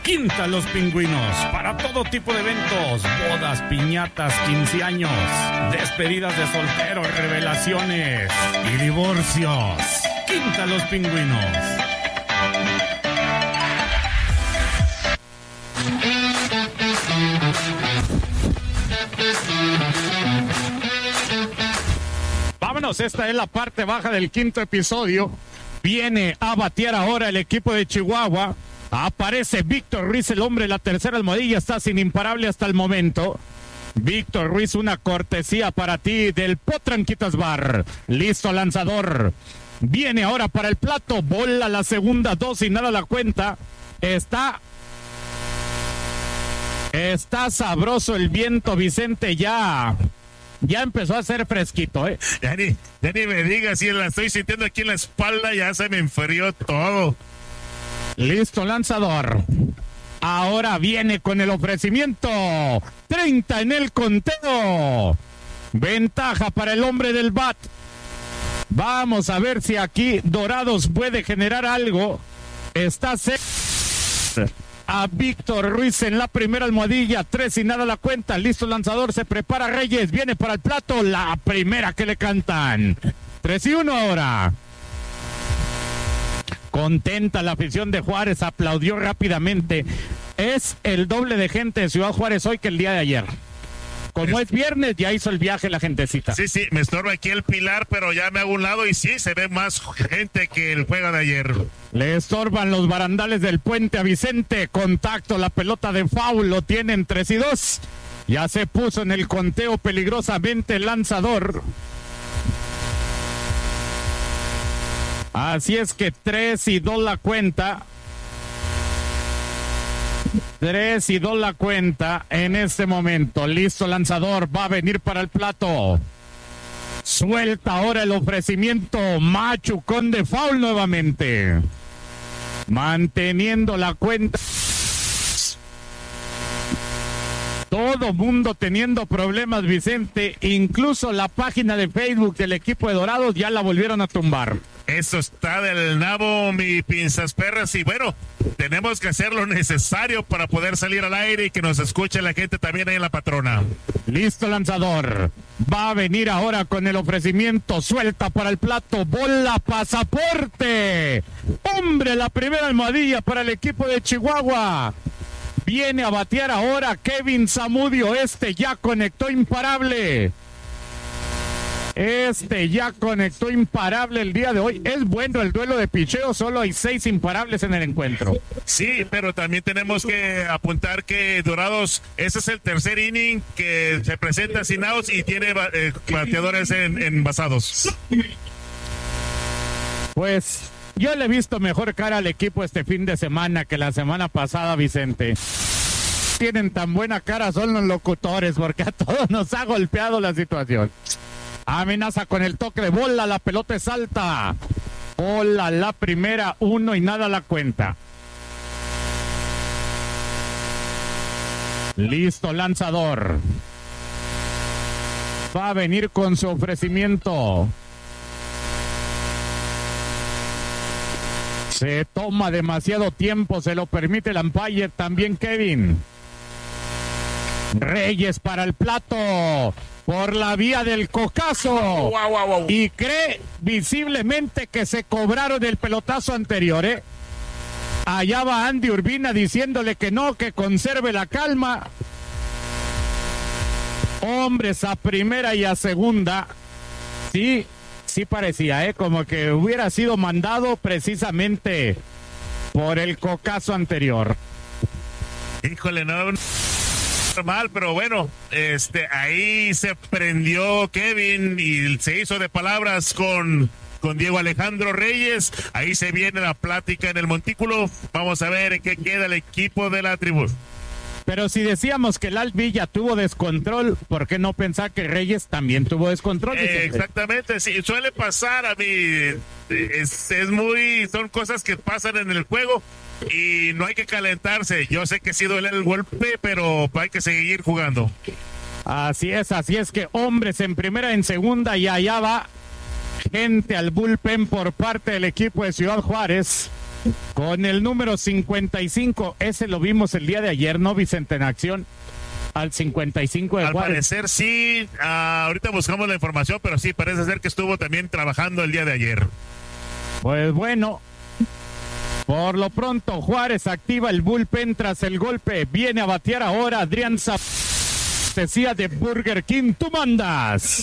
Quinta Los Pingüinos, para todo tipo de eventos, bodas, piñatas, 15 años, despedidas de soltero, revelaciones y divorcios. Quinta Los Pingüinos. Vámonos, esta es la parte baja del quinto episodio. Viene a batear ahora el equipo de Chihuahua. Aparece Víctor Ruiz, el hombre de la tercera almohadilla, está sin imparable hasta el momento. Víctor Ruiz, una cortesía para ti del Potranquitas Bar. Listo, lanzador. Viene ahora para el plato, bola la segunda, 2 y nada la cuenta. Está sabroso el viento, Vicente, ya empezó a ser fresquito, ¿eh? Ya ni me digas, si la estoy sintiendo aquí en la espalda, ya se me enfrió todo. Listo, lanzador. Ahora viene con el ofrecimiento. 30 en el conteo. Ventaja para el hombre del bat. Vamos a ver si aquí Dorados puede generar algo. Está a Víctor Ruiz en la primera almohadilla, 3 y nada la cuenta. Listo, lanzador, se prepara Reyes, viene para el plato, la primera que le cantan. 3-1 ahora. Contenta la afición de Juárez, aplaudió rápidamente. Es el doble de gente de Ciudad Juárez hoy que el día de ayer. Como es viernes, ya hizo el viaje la gentecita. Sí, me estorba aquí el pilar, pero ya me hago un lado y sí, se ve más gente que el juego de ayer. Le estorban los barandales del puente a Vicente. Contacto, la pelota de foul, lo tienen 3-2. Ya se puso en el conteo peligrosamente el lanzador. Así es que 3-2 la cuenta. 3-2 la cuenta en este momento. Listo, lanzador, va a venir para el plato. Suelta ahora el ofrecimiento. Machucón de foul nuevamente. Manteniendo la cuenta. Todo mundo teniendo problemas, Vicente. Incluso la página de Facebook del equipo de Dorados ya la volvieron a tumbar. Eso está del nabo, mi pinzas perras. Y bueno, tenemos que hacer lo necesario para poder salir al aire y que nos escuche la gente también ahí en la patrona. Listo, lanzador. Va a venir ahora con el ofrecimiento. Suelta para el plato. Bola, pasaporte. Hombre, la primera almohadilla para el equipo de Chihuahua. Viene a batear ahora Kevin Zamudio. Ya conectó imparable. Ya conectó imparable el día de hoy. Es bueno el duelo de picheo, solo hay 6 imparables en el encuentro. Sí, pero también tenemos que apuntar que Dorados, ese es el tercer inning que se presenta sin outs y tiene bateadores envasados. Pues yo le he visto mejor cara al equipo este fin de semana que la semana pasada, Vicente. Tienen tan buena cara son los locutores, porque a todos nos ha golpeado la situación. Amenaza con el toque de bola, la pelota es alta. Bola la primera, 1 y nada la cuenta. Listo, lanzador. Va a venir con su ofrecimiento. Se toma demasiado tiempo, se lo permite el umpire, también Kevin. Reyes para el plato. Por la vía del cocazo. Wow. Y cree visiblemente que se cobraron el pelotazo anterior, ¿eh? Allá va Andy Urbina diciéndole que no, que conserve la calma. Hombres a primera y a segunda. Sí parecía, ¿eh? Como que hubiera sido mandado precisamente por el cocazo anterior. Híjole, no... mal, pero bueno, ahí se prendió Kevin y se hizo de palabras con Diego Alejandro Reyes. Ahí se viene la plática en el montículo. Vamos a ver en qué queda el equipo de la tribuna. Pero si decíamos que Lal Villa tuvo descontrol, ¿por qué no pensar que Reyes también tuvo descontrol? Exactamente, sí, suele pasar a mí. Son cosas que pasan en el juego y no hay que calentarse. Yo sé que sí duele el golpe, pero hay que seguir jugando. Así es que hombres en primera, en segunda, y allá va gente al bullpen por parte del equipo de Ciudad Juárez. Con el número 55, ese lo vimos el día de ayer, ¿no, Vicente, en acción? Al 55 de Al Juárez. parecer sí, ahorita buscamos la información, pero sí, parece ser que estuvo también trabajando el día de ayer. Pues bueno, por lo pronto Juárez activa el bullpen tras el golpe. Viene a batear ahora Adrián Decía de Burger King, tú mandas.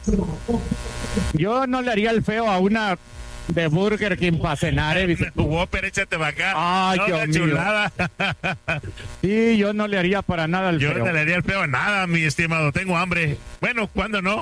Yo no le haría el feo a una de Burger King para cenar. Whopper, échate para acá. Ay, no, Dios mío. chulada. Sí, yo no le haría para nada el Yo feo. no le haría el feo a nada, mi estimado. Tengo hambre. Bueno, ¿cuándo no?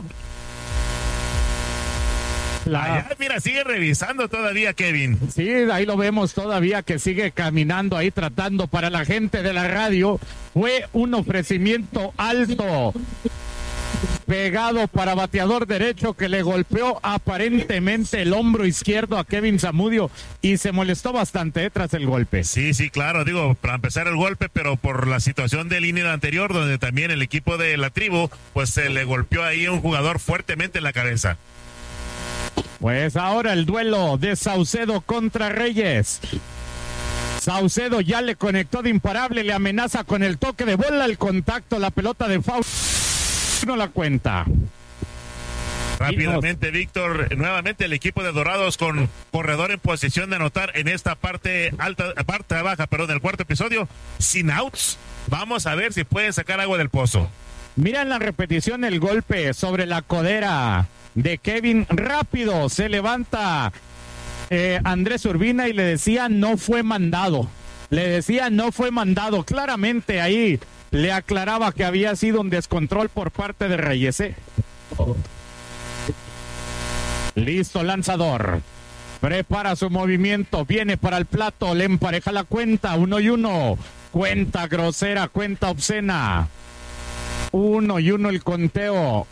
Allá, mira, sigue revisando todavía, Kevin. Sí, ahí lo vemos todavía que sigue caminando ahí tratando para la gente de la radio. Fue un ofrecimiento alto, pegado para bateador derecho que le golpeó aparentemente el hombro izquierdo a Kevin Zamudio y se molestó bastante tras el golpe. Sí, claro, digo, para empezar el golpe, pero por la situación del inning anterior, donde también el equipo de la tribu, pues se le golpeó ahí a un jugador fuertemente en la cabeza. Pues ahora el duelo de Saucedo contra Reyes. Saucedo ya le conectó de imparable, le amenaza con el toque de bola, el contacto, la pelota de foul. No la cuenta. Rápidamente, Víctor, nuevamente el equipo de Dorados con corredor en posición de anotar en esta parte baja, del cuarto episodio, sin outs. Vamos a ver si pueden sacar agua del pozo. Mira en la repetición el golpe sobre la codera de Kevin. Rápido se levanta Andrés Urbina y le decía no fue mandado. Claramente ahí le aclaraba que había sido un descontrol por parte de Reyes. Listo, lanzador. Prepara su movimiento, viene para el plato, le empareja la cuenta, 1-1. Cuenta grosera, cuenta obscena. 1-1 el conteo.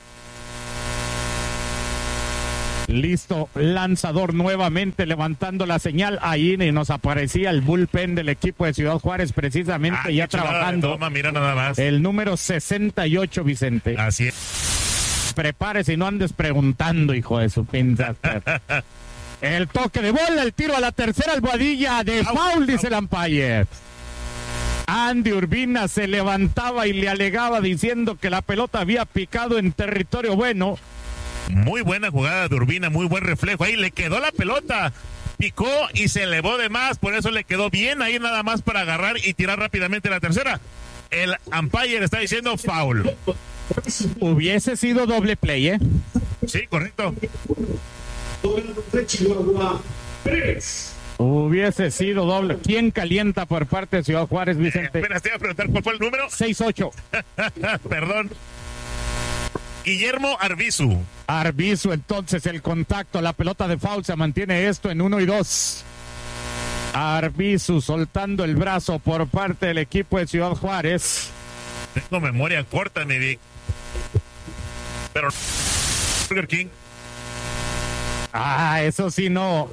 Listo, lanzador nuevamente levantando la señal. Ahí nos aparecía el bullpen del equipo de Ciudad Juárez, precisamente ya trabajando. Toma, mira nada más. El número 68, Vicente. Así es. Prepárese y no andes preguntando, hijo de su pinza. El toque de bola, el tiro a la tercera almohadilla de foul, dice el umpire. Andy Urbina se levantaba y le alegaba diciendo que la pelota había picado en territorio bueno. Muy buena jugada de Urbina, muy buen reflejo. Ahí le quedó la pelota, picó y se elevó de más, por eso le quedó bien ahí nada más para agarrar y tirar rápidamente la tercera. El umpire está diciendo foul. Hubiese sido doble play, ¿eh? Sí, correcto. Hubiese sido doble. ¿Quién calienta por parte de Ciudad Juárez, Vicente? Apenas te iba a preguntar cuál fue el número. 6-8. Perdón. Guillermo Arbizu. Arbizu, entonces el contacto, la pelota de foul, se mantiene esto en 1-2. Arbizu soltando el brazo por parte del equipo de Ciudad Juárez. Tengo memoria corta, mi Vic. Pero Burger King. Eso sí no.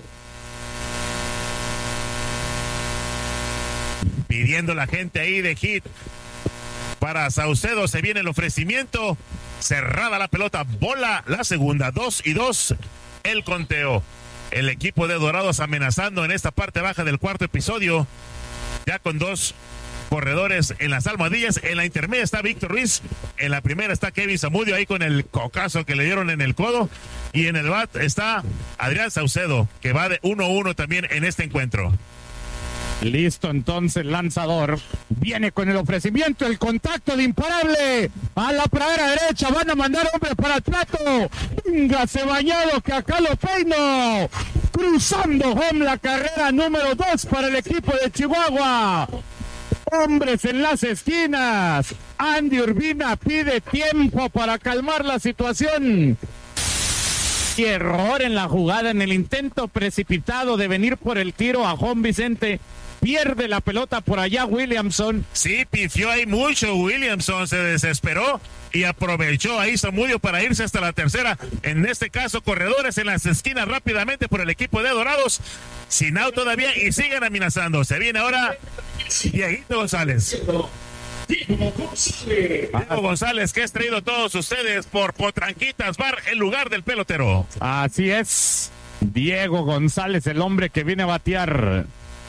Pidiendo la gente ahí de hit. Para Saucedo se viene el ofrecimiento. Cerrada la pelota, bola la segunda, 2-2 el conteo. El equipo de Dorados amenazando en esta parte baja del cuarto episodio, ya con dos corredores en las almohadillas. En la intermedia está Víctor Ruiz, en la primera está Kevin Zamudio ahí con el cocazo que le dieron en el codo, y en el bat está Adrián Saucedo, que va de 1-1 también en este encuentro. Listo, entonces lanzador viene con el ofrecimiento, el contacto de imparable a la pradera derecha, van a mandar hombres para el plato. Véngase bañado que acá lo peino. Cruzando home la carrera número 2 para el equipo de Chihuahua. Hombres en las esquinas. Andy Urbina pide tiempo para calmar la situación. Y error en la jugada, en el intento precipitado de venir por el tiro a home, Vicente. Pierde la pelota por allá Williamson. Sí, pifió ahí mucho Williamson, se desesperó y aprovechó ahí Zamudio para irse hasta la tercera. En este caso, corredores en las esquinas rápidamente por el equipo de Dorados. Sin out todavía y siguen amenazando. Se viene ahora Dieguito González. Diego González, que es traído a todos ustedes por Potranquitas Bar, el lugar del pelotero. Así es. Diego González, el hombre que viene a batear.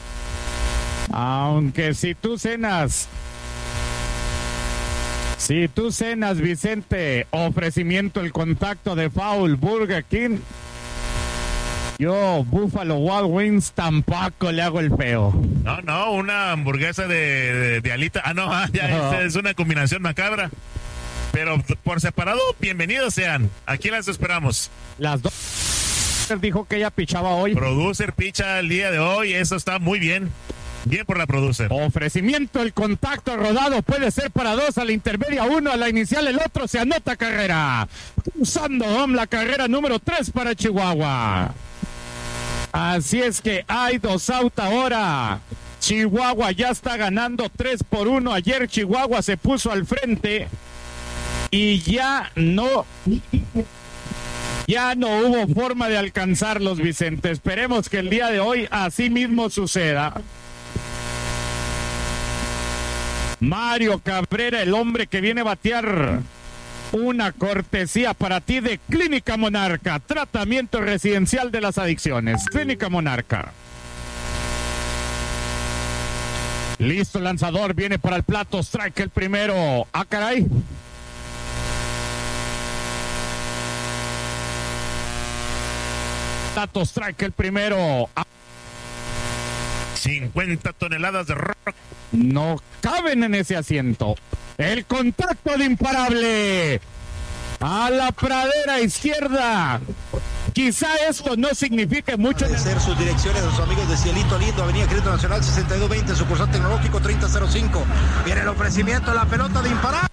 Aunque si tú cenas, Vicente, ofrecimiento el contacto de foul Burger King, yo, Buffalo Wild Wings, tampoco le hago el feo. No, una hamburguesa de alita. Ya es una combinación macabra. Pero por separado, bienvenidos sean. Aquí las esperamos. Las dos. Dijo que ella pichaba hoy. Producer picha el día de hoy, eso está muy bien. Bien por la producer. Ofrecimiento, el contacto rodado puede ser para dos, a la intermedia uno, a la inicial el otro, se anota carrera. Usando home la carrera número 3 para Chihuahua. Así es que hay 2 out ahora. Chihuahua ya está ganando 3-1. Ayer Chihuahua se puso al frente y ya no hubo forma de alcanzarlos, Vicente. Esperemos que el día de hoy así mismo suceda. Mario Cabrera, el hombre que viene a batear. Una cortesía para ti de Clínica Monarca, tratamiento residencial de las adicciones. Clínica Monarca. Listo, lanzador, viene para el plato, strike el primero. ¡Ah, caray! Plato, strike el primero. 50 toneladas de rock. No caben en ese asiento. El contacto de imparable. A la pradera izquierda. Quizá esto no signifique mucho. Agradecer sus direcciones a sus amigos de Cielito Lindo, Avenida Crédito Nacional 6220, sucursal tecnológico 3005. Viene el ofrecimiento, la pelota de imparable.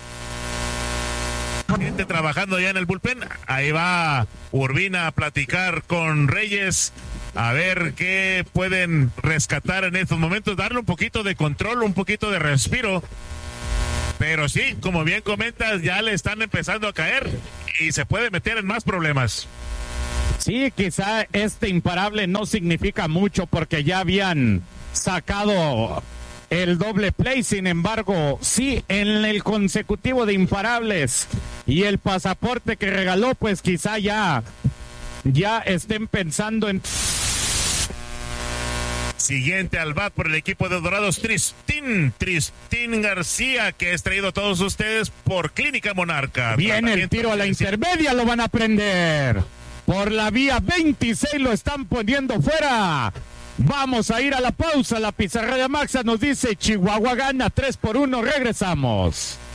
Gente trabajando ya en el bullpen. Ahí va Urbina a platicar con Reyes. A ver qué pueden rescatar en estos momentos. Darle un poquito de control, un poquito de respiro. Pero sí, como bien comentas, ya le están empezando a caer y se puede meter en más problemas. Sí, quizá este imparable no significa mucho porque ya habían sacado el doble play. Sin embargo, sí, en el consecutivo de imparables y el pasaporte que regaló, pues quizá ya estén pensando en... Siguiente al bat por el equipo de Dorados, Tristín García, que es traído a todos ustedes por Clínica Monarca. Viene el tiro a la intermedia, lo van a prender. Por la vía 26 lo están poniendo fuera. Vamos a ir a la pausa. La pizarra de Maxa nos dice Chihuahua gana 3-1. Regresamos.